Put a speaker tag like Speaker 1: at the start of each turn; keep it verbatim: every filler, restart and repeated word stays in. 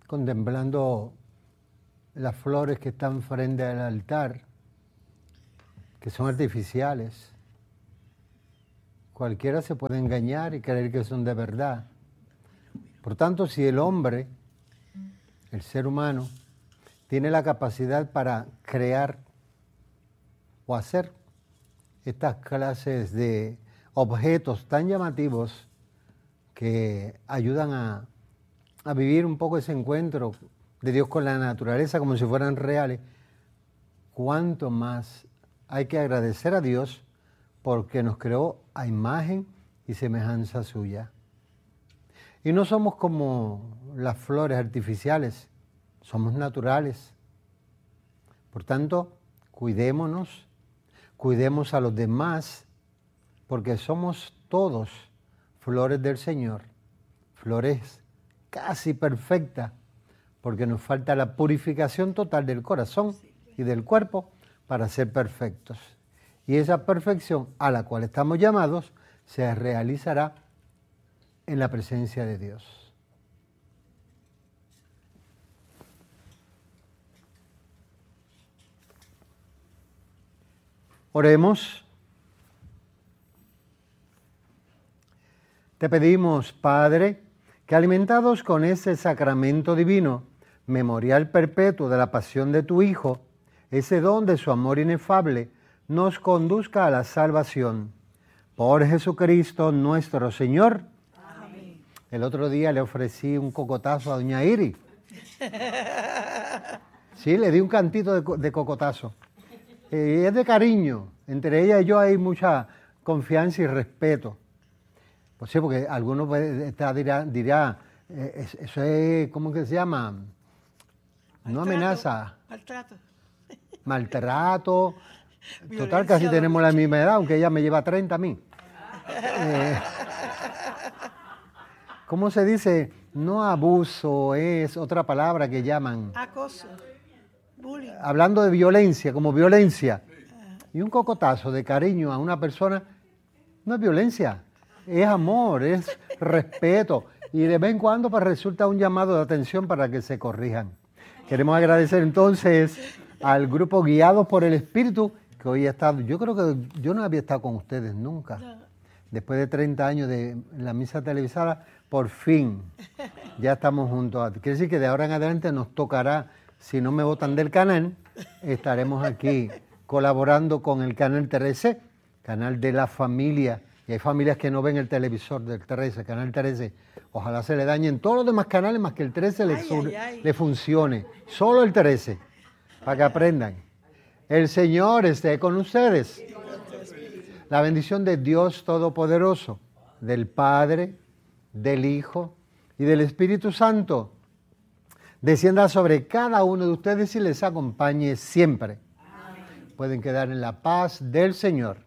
Speaker 1: contemplando las flores que están frente al altar, que son artificiales. Cualquiera se puede engañar y creer que son de verdad. Por tanto, si el hombre, el ser humano, tiene la capacidad para crear o hacer estas clases de objetos tan llamativos que ayudan a, a vivir un poco ese encuentro de Dios con la naturaleza como si fueran reales, cuánto más hay que agradecer a Dios porque nos creó a imagen y semejanza suya. Y no somos como las flores artificiales, somos naturales. Por tanto, cuidémonos, cuidemos a los demás, porque somos todos flores del Señor, flores casi perfectas, porque nos falta la purificación total del corazón y del cuerpo para ser perfectos. Y esa perfección a la cual estamos llamados se realizará en la presencia de Dios. Oremos. Te pedimos, Padre, que alimentados con ese sacramento divino, memorial perpetuo de la pasión de tu Hijo, ese don de su amor inefable, nos conduzca a la salvación. Por Jesucristo nuestro Señor.
Speaker 2: Amén.
Speaker 1: El otro día le ofrecí un cocotazo a doña Iri. Sí, le di un cantito de, de cocotazo. Eh, es de cariño. Entre ella y yo hay mucha confianza y respeto. Pues sí, porque algunos está, dirá, dirá eh, eso es, ¿cómo que se llama?
Speaker 2: Maltrato,
Speaker 1: No amenaza.
Speaker 2: Maltrato.
Speaker 1: Maltrato.
Speaker 2: Violencia
Speaker 1: Total, casi tenemos la misma edad, aunque ella me lleva treinta a mí. Eh, ¿Cómo se dice? No abuso, es otra palabra que llaman.
Speaker 2: Acoso. Bullying.
Speaker 1: Hablando de violencia, como violencia. Y un cocotazo de cariño a una persona no es violencia, es amor, es respeto. Y de vez en cuando pues, resulta un llamado de atención para que se corrijan. Queremos agradecer entonces al grupo Guiados por el Espíritu, que hoy ha estado, yo creo que yo no había estado con ustedes nunca.
Speaker 2: No.
Speaker 1: Después de treinta años de la misa televisada, por fin ya estamos juntos. Quiere decir que de ahora en adelante nos tocará, si no me botan del canal, estaremos aquí colaborando con el canal trece, canal de la familia. Y hay familias que no ven el televisor del trece, canal trece. Ojalá se le dañen todos los demás canales más que el trece le,
Speaker 2: Ay,
Speaker 1: sur,
Speaker 2: ay, ay.
Speaker 1: le funcione. Solo el trece, para que aprendan. El Señor esté con ustedes. La bendición de Dios Todopoderoso, del Padre, del Hijo y del Espíritu Santo, descienda sobre cada uno de ustedes y les acompañe siempre. Amén. Pueden quedar en la paz del Señor.